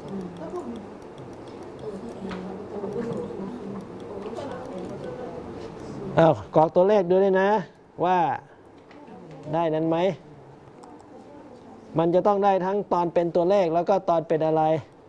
อ้าวกรอกตัวเลขดูด้วยนะว่าได้นั้นไหมมันจะต้องได้ทั้งตอนเป็นตัวเลขแล้วก็ตอนเป็นอะไร